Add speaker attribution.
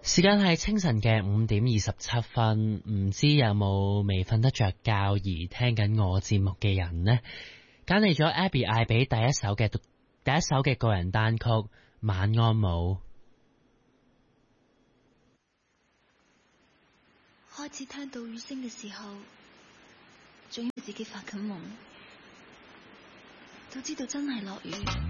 Speaker 1: 時間係清晨嘅5:27，唔知有冇未瞓得着覺而聽緊我節目嘅人呢？揀嚟咗 Abby 嗌俾第一首嘅個人單曲《晚安舞》。
Speaker 2: 開始聽到雨聲嘅時候，仲以為自己發緊夢，都知道真係落雨。